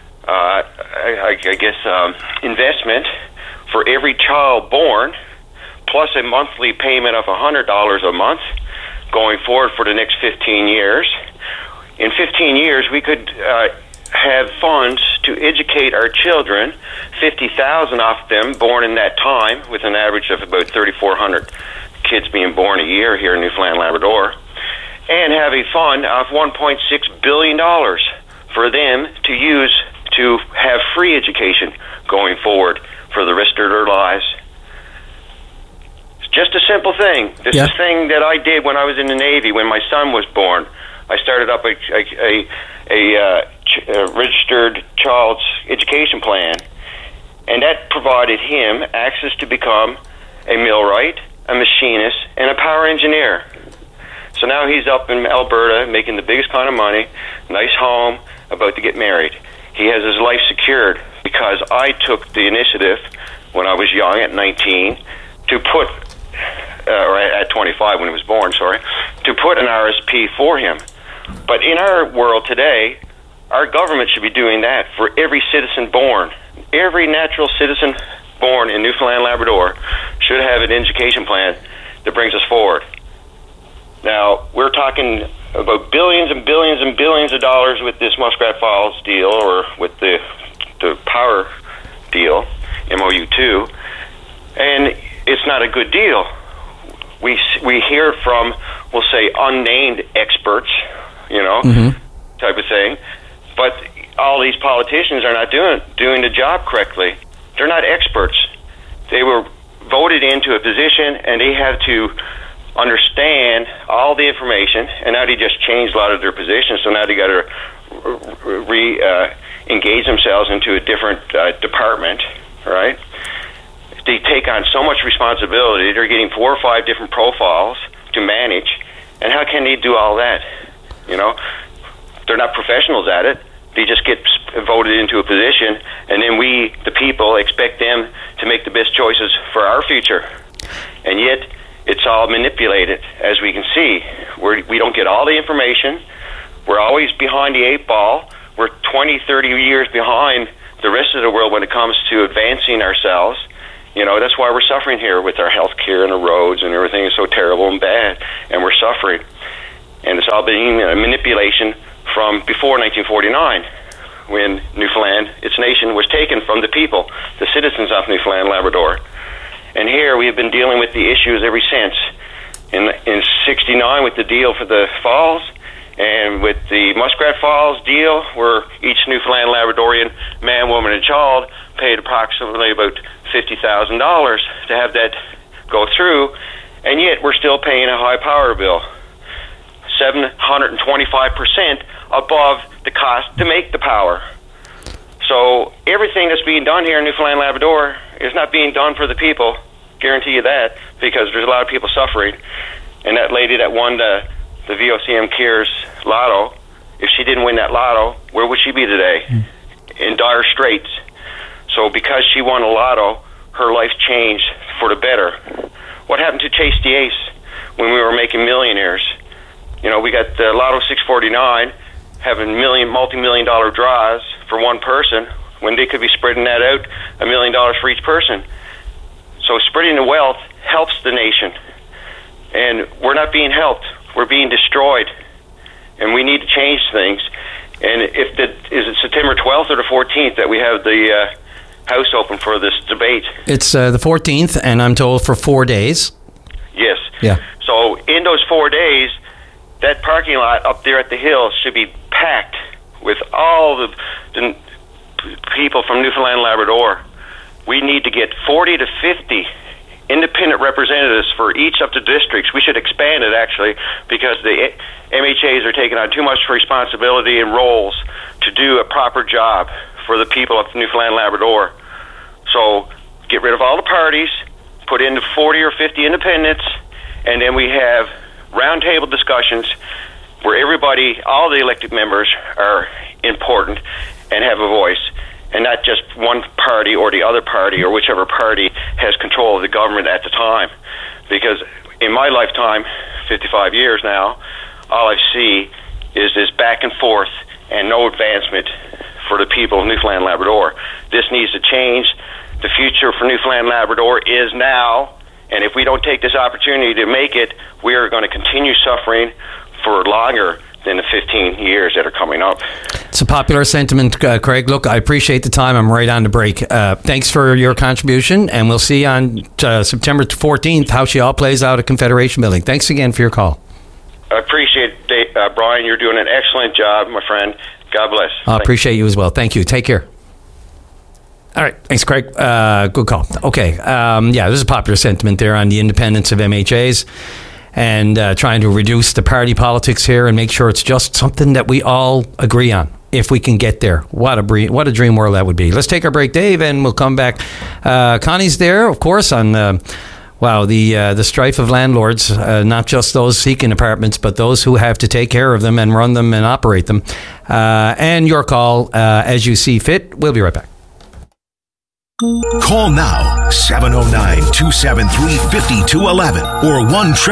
investment for every child born, plus a monthly payment of $100 a month going forward for the next 15 years. In 15 years, we could have funds to educate our children, 50,000 of them born in that time, with an average of about 3,400 kids being born a year here in Newfoundland and Labrador, and have a fund of $1.6 billion for them to use to have free education going forward for the rest of their lives. It's just a simple thing. This is a thing that I did when I was in the Navy, when my son was born. I started up a registered child's education plan, and that provided him access to become a millwright, a machinist, and a power engineer. So now he's up in Alberta making the biggest kind of money, nice home, about to get married. He has his life secured because I took the initiative when I was young, at 19, to put, or at 25 when he was born, to put an RSP for him. But in our world today, our government should be doing that for every citizen born. Every natural citizen born in Newfoundland and Labrador should have an education plan that brings us forward. Now, we're talking about billions and billions and billions of dollars with this Muskrat Falls deal, or with the power deal, MOU2, and it's not a good deal. We hear from, we'll say, unnamed experts, type of thing, but all these politicians are not doing the job correctly. They're not experts. they were voted into a position, and they have to understand all the information, and now they just changed a lot of their positions, so now they got to engage themselves into a different department, right? They take on so much responsibility. They're getting 4 or 5 different profiles to manage, and how can they do all that? You know, they're not professionals at it. They just get voted into a position, and then we, the people, expect them to make the best choices for our future. And yet, it's all manipulated, as we can see. We don't get all the information. We're always behind the 8 ball. We're 20, 30 years behind the rest of the world when it comes to advancing ourselves. You know, that's why we're suffering here with our health care and the roads and everything is so terrible and bad, and we're suffering. And it's all been a manipulation from before 1949, when Newfoundland, its nation, was taken from the people, the citizens of Newfoundland and Labrador. And here we have been dealing with the issues ever since. In 69 with the deal for the falls, and with the Muskrat Falls deal, where each Newfoundland Labradorian man, woman, and child paid approximately about $50,000 to have that go through, and yet we're still paying a high power bill, 725% above the cost to make the power. So everything that's being done here in Newfoundland Labrador is not being done for the people, guarantee you that, because there's a lot of people suffering. And that lady that won the VOCM Cares lotto, if she didn't win that lotto, where would she be today? In dire straits. So because she won a lotto, her life changed for the better. What happened to Chase the Ace when we were making millionaires? You know, we got the Lotto 649 having multi-million dollar draws for one person when they could be spreading that out $1 million for each person. So spreading the wealth helps the nation. And we're not being helped. We're being destroyed. And we need to change things. And is it September 12th or the 14th that we have the House open for this debate? It's the 14th, and I'm told for 4 days. Yes. Yeah. So in those 4 days, that parking lot up there at the Hill should be packed with all the people from Newfoundland and Labrador. We need to get 40 to 50 independent representatives for each of the districts. We should expand it, actually, because the MHAs are taking on too much responsibility and roles to do a proper job for the people of Newfoundland and Labrador. So get rid of all the parties, put in the 40 or 50 independents, and then we have roundtable discussions where everybody, all the elected members, are important and have a voice, and not just one party or the other party or whichever party has control of the government at the time. Because in my lifetime, 55 years now, all I see is this back and forth and no advancement for the people of Newfoundland and Labrador. This needs to change. The future for Newfoundland and Labrador is now, and if we don't take this opportunity to make it, we are going to continue suffering for longer than the 15 years that are coming up. It's a popular sentiment, Craig. Look, I appreciate the time. I'm right on the break. Thanks for your contribution, and we'll see on September 14th how she all plays out at Confederation Building. Thanks again for your call. I appreciate it, Brian. You're doing an excellent job, my friend. God bless. I appreciate you as well. Thank you. Take care. All right. Thanks, Craig. Good call. Okay. There's a popular sentiment there on the independence of MHAs and trying to reduce the party politics here and make sure it's just something that we all agree on. If we can get there, what a dream world that would be. Let's take our break, Dave, and we'll come back. Connie's there, of course, on the strife of landlords, not just those seeking apartments, but those who have to take care of them and run them and operate them. And your call as you see fit. We'll be right back. Call now, 709-273-5211 or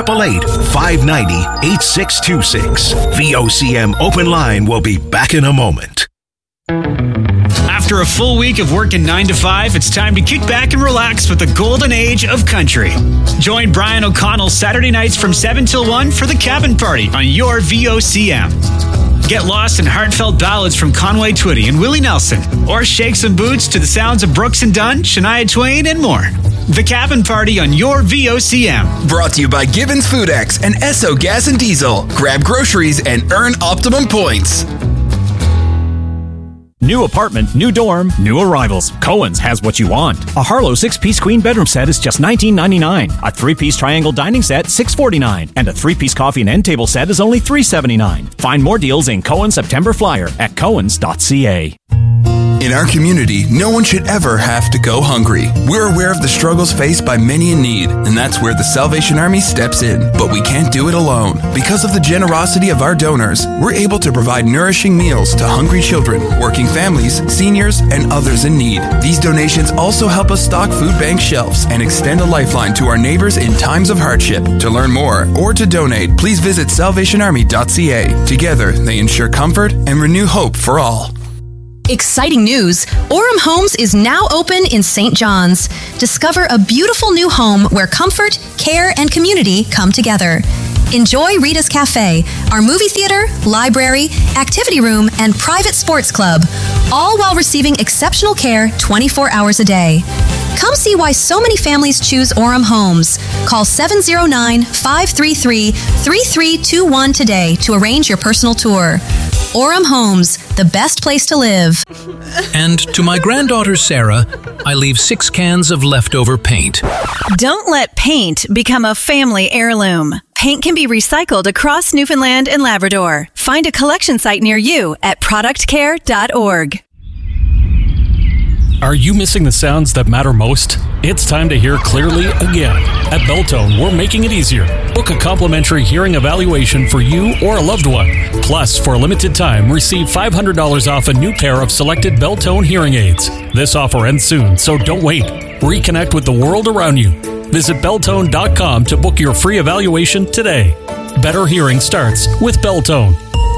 1-888-590-8626. VOCM Open Line will be back in a moment. After a full week of working 9 to 5, it's time to kick back and relax with the golden age of country. Join Brian O'Connell Saturday nights from 7 till 1 for the Cabin Party on your VOCM. Get lost in heartfelt ballads from Conway Twitty and Willie Nelson, or shake some boots to the sounds of Brooks and Dunn, Shania Twain, and more. The Cabin Party on your VOCM. Brought to you by Gibbons FoodX and Esso Gas and Diesel. Grab groceries and earn optimum points. New apartment, new dorm, new arrivals. Cohen's has what you want. A Harlow 6-piece queen bedroom set is just $19.99. A 3-piece triangle dining set, $6.49. And a 3-piece coffee and end table set is only $3.79. Find more deals in Cohen's September Flyer at cohens.ca. In our community, no one should ever have to go hungry. We're aware of the struggles faced by many in need, and that's where the Salvation Army steps in. But we can't do it alone. Because of the generosity of our donors, we're able to provide nourishing meals to hungry children, working families, seniors, and others in need. These donations also help us stock food bank shelves and extend a lifeline to our neighbors in times of hardship. To learn more or to donate, please visit salvationarmy.ca. Together, they ensure comfort and renew hope for all. Exciting news! Orem Homes is now open in St. John's. Discover a beautiful new home where comfort, care, and community come together. Enjoy Rita's Cafe, our movie theater, library, activity room, and private sports club, all while receiving exceptional care 24 hours a day. Come see why so many families choose Orem Homes. Call 709-533-3321 today to arrange your personal tour. Orem Homes, the best place to live. And to my granddaughter Sarah, I leave 6 cans of leftover paint. Don't let paint become a family heirloom. Paint can be recycled across Newfoundland and Labrador. Find a collection site near you at productcare.org. Are you missing the sounds that matter most? It's time to hear clearly again. At Beltone, we're making it easier. Book a complimentary hearing evaluation for you or a loved one. Plus, for a limited time, receive $500 off a new pair of selected Beltone hearing aids. This offer ends soon, so don't wait. Reconnect with the world around you. Visit Beltone.com to book your free evaluation today. Better hearing starts with Beltone.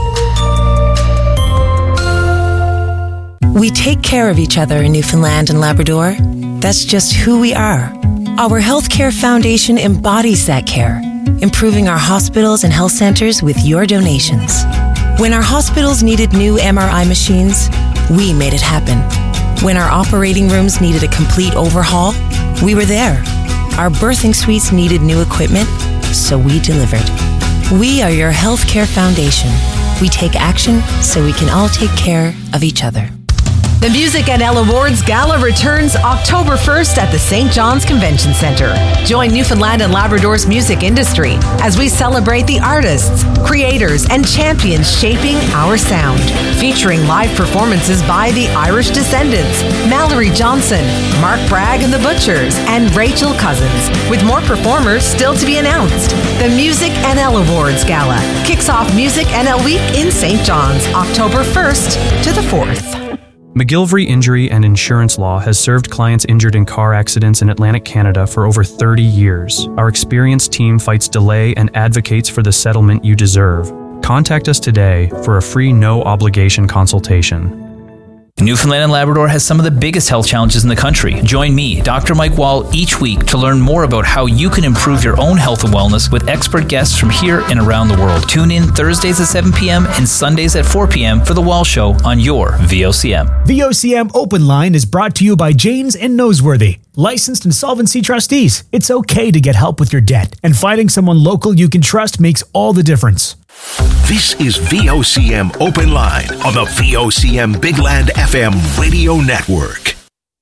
We take care of each other in Newfoundland and Labrador. That's just who we are. Our Healthcare Foundation embodies that care, improving our hospitals and health centers with your donations. When our hospitals needed new MRI machines, we made it happen. When our operating rooms needed a complete overhaul, we were there. Our birthing suites needed new equipment, so we delivered. We are your Healthcare Foundation. We take action so we can all take care of each other. The Music NL Awards Gala returns October 1st at the St. John's Convention Center. Join Newfoundland and Labrador's music industry as we celebrate the artists, creators, and champions shaping our sound. Featuring live performances by the Irish Descendants, Mallory Johnson, Mark Bragg and the Butchers, and Rachel Cousins, with more performers still to be announced. The Music NL Awards Gala kicks off Music NL Week in St. John's, October 1st to the 4th. McGillivray Injury and Insurance Law has served clients injured in car accidents in Atlantic Canada for over 30 years. Our experienced team fights delay and advocates for the settlement you deserve. Contact us today for a free no-obligation consultation. Newfoundland and Labrador has some of the biggest health challenges in the country. Join me, Dr. Mike Wall, each week to learn more about how you can improve your own health and wellness with expert guests from here and around the world. Tune in Thursdays at 7 p.m. and Sundays at 4 p.m. for The Wall Show on your VOCM. VOCM Open Line is brought to you by Janes and Noseworthy, licensed insolvency trustees. It's okay to get help with your debt, and finding someone local you can trust makes all the difference. This is VOCM Open Line on the VOCM Big Land FM radio network.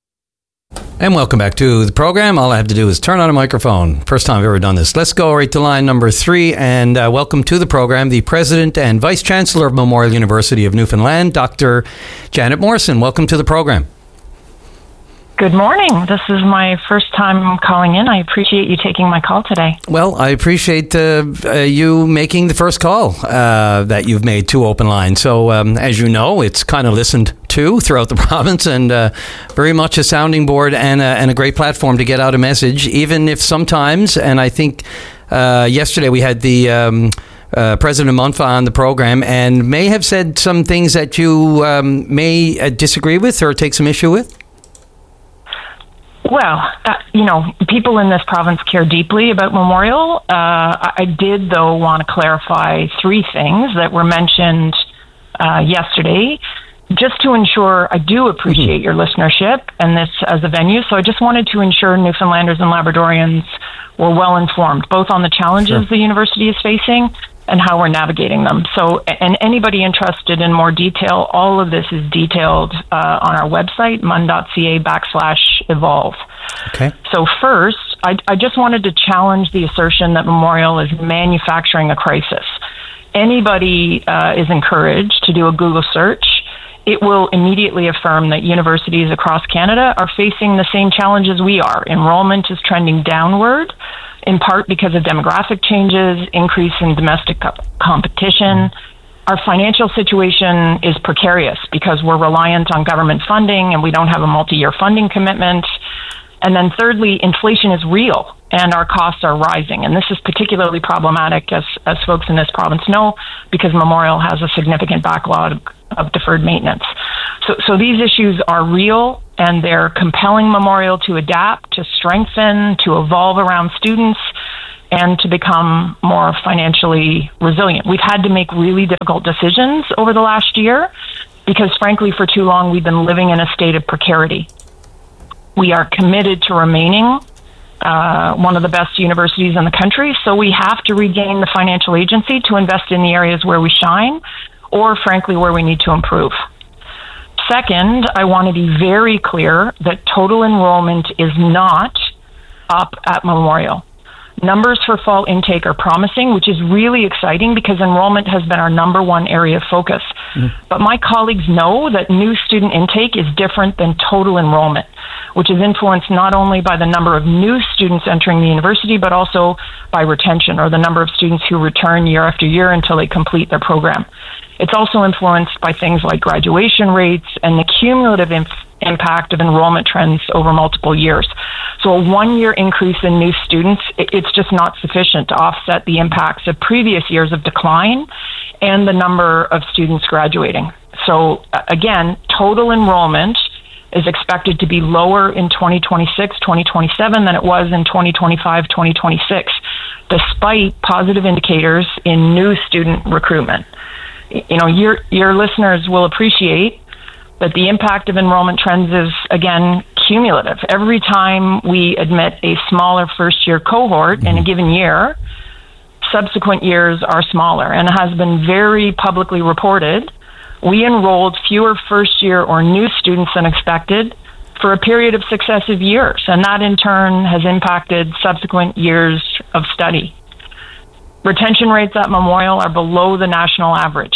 And welcome back to the program. All I have to do is turn on a microphone. First time I've ever done this. Let's go right to line number 3 and welcome to the program the President and Vice Chancellor of Memorial University of Newfoundland, Dr. Janet Morrison. Welcome to the program. Good morning. This is my first time calling in. I appreciate you taking my call today. Well, I appreciate you making the first call that you've made to Open Line. So, as you know, it's kind of listened to throughout the province and very much a sounding board and a great platform to get out a message, even if sometimes, and I think yesterday we had the President Munfa on the program and may have said some things that you may disagree with or take some issue with. Well, people in this province care deeply about Memorial. I did, though, want to clarify 3 things that were mentioned yesterday, just to ensure I do appreciate your listenership and this as a venue. So I just wanted to ensure Newfoundlanders and Labradorians were well informed, both on the challenges the university is facing and how we're navigating them. So, and anybody interested in more detail, all of this is detailed on our website, mun.ca/evolve. Okay. So first, I just wanted to challenge the assertion that Memorial is manufacturing a crisis. Anybody is encouraged to do a Google search. It will immediately affirm that universities across Canada are facing the same challenges we are. Enrollment is trending downward, in part because of demographic changes, increase in domestic competition. Our financial situation is precarious because we're reliant on government funding and we don't have a multi-year funding commitment. And then thirdly, inflation is real and our costs are rising. And this is particularly problematic, as folks in this province know, because Memorial has a significant backlog of deferred maintenance. So these issues are real, and they're compelling Memorial to adapt, to strengthen, to evolve around students, and to become more financially resilient. We've had to make really difficult decisions over the last year because, frankly, for too long we've been living in a state of precarity. We are committed to remaining one of the best universities in the country, so we have to regain the financial agency to invest in the areas where we shine or, frankly, where we need to improve. Second, I want to be very clear that total enrollment is not up at Memorial. Numbers for fall intake are promising, which is really exciting because enrollment has been our number one area of focus. But my colleagues know that new student intake is different than total enrollment, which is influenced not only by the number of new students entering the university, but also by retention, or the number of students who return year after year until they complete their program. It's also influenced by things like graduation rates and the cumulative impact of enrollment trends over multiple years. So a one-year increase in new students, it's just not sufficient to offset the impacts of previous years of decline and the number of students graduating. So again, total enrollment is expected to be lower in 2026, 2027 than it was in 2025, 2026, despite positive indicators in new student recruitment. You know, your listeners will appreciate that the impact of enrollment trends is, again, cumulative. Every time we admit a smaller first-year cohort in a given year, subsequent years are smaller. And it has been very publicly reported. We enrolled fewer first-year or new students than expected for a period of successive years, and that in turn has impacted subsequent years of study. Retention rates at Memorial are below the national average.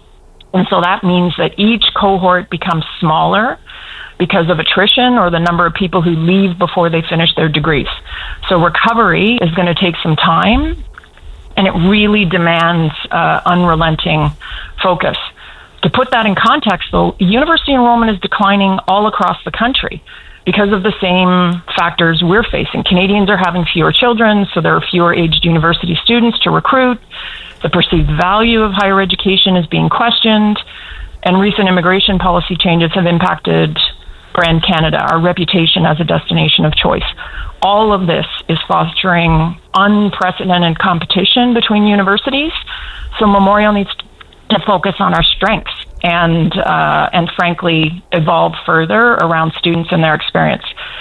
And so that means that each cohort becomes smaller because of attrition or the number of people who leave before they finish their degrees. So recovery is going to take some time, and it really demands unrelenting focus. To put that in context, though, university enrollment is declining all across the country because of the same factors we're facing. Canadians are having fewer children, so there are fewer aged university students to recruit. The perceived value of higher education is being questioned, and recent immigration policy changes have impacted Brand Canada, our reputation as a destination of choice. All of this is fostering unprecedented competition between universities, so Memorial needs to focus on our strengths and frankly evolve further around students and their experience.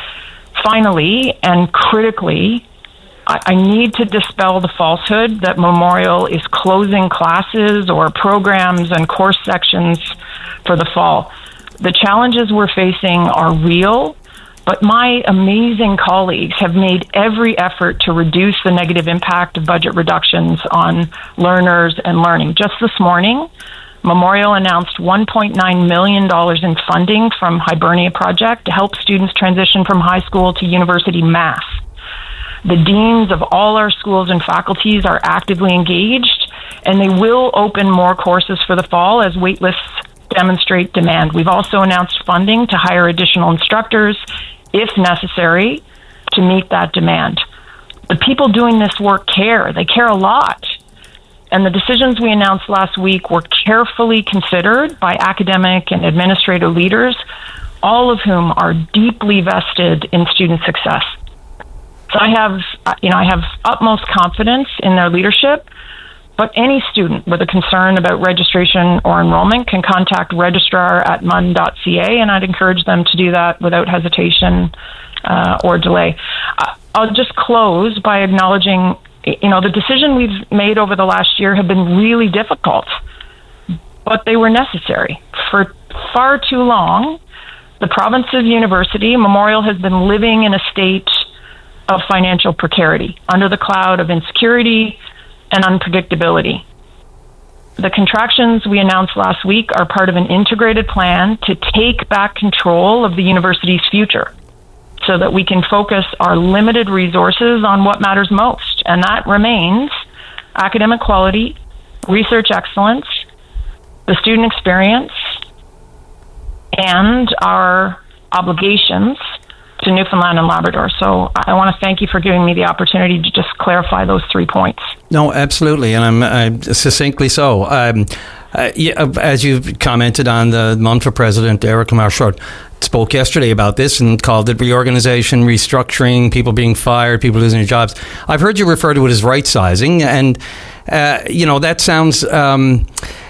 Finally, and critically, I need to dispel the falsehood that Memorial is closing classes or programs and course sections for the fall. The challenges we're facing are real, but my amazing colleagues have made every effort to reduce the negative impact of budget reductions on learners and learning. Just this morning, Memorial announced $1.9 million in funding from Hibernia Project to help students transition from high school to university math. The deans of all our schools and faculties are actively engaged, and they will open more courses for the fall as waitlists demonstrate demand. We've also announced funding to hire additional instructors, if necessary, to meet that demand. The people doing this work care. They care a lot. And the decisions we announced last week were carefully considered by academic and administrative leaders, all of whom are deeply vested in student success. So I have utmost confidence in their leadership, but any student with a concern about registration or enrollment can contact registrar@mun.ca, and I'd encourage them to do that without hesitation or delay. I'll just close by acknowledging The decision we've made over the last year have been really difficult, but they were necessary. For far too long, the province's university, Memorial, has been living in a state of financial precarity, under the cloud of insecurity and unpredictability. The contractions we announced last week are part of an integrated plan to take back control of the university's future so that we can focus our limited resources on what matters most, and that remains academic quality, research excellence, the student experience, and our obligations to Newfoundland and Labrador. So I want to thank you for giving me the opportunity to just clarify those 3 points. No, absolutely, and I'm succinctly so. As you commented on, the Munfa president, Eric Marchart, spoke yesterday about this and called it reorganization, restructuring, people being fired, people losing their jobs. I've heard you refer to it as right-sizing, and, that sounds...